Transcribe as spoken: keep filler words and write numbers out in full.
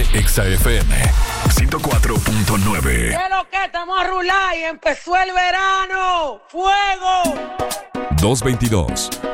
Exa F M ciento cuatro punto nueve. ¿Qué lo que? Estamos a rular y empezó el verano. ¡Fuego! dos dos dos,